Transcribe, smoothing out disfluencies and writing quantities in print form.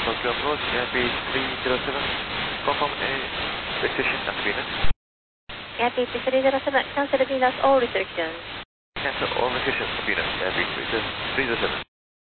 Tokyo approach, Airbus 307, confirm a restriction at Venus. Airbus 307, cancel Venus all restrictions. Cancel all restrictions at Venus, Airbus 307.